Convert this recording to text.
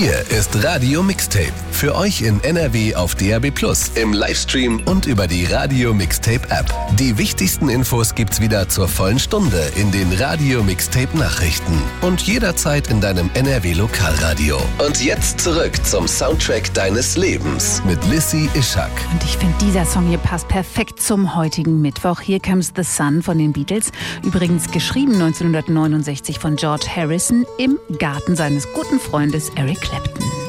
Hier ist Radio Mixtape. Für euch in NRW auf DAB+, im Livestream und über die Radio Mixtape App. Die wichtigsten Infos gibt's wieder zur vollen Stunde in den Radio Mixtape Nachrichten und jederzeit in deinem NRW Lokalradio. Und jetzt zurück zum Soundtrack deines Lebens mit Lissy Ischak. Und ich finde, dieser Song hier passt perfekt zum heutigen Mittwoch. Here Comes the Sun von den Beatles. Übrigens geschrieben 1969 von George Harrison im Garten seines guten Freundes Eric Clapton.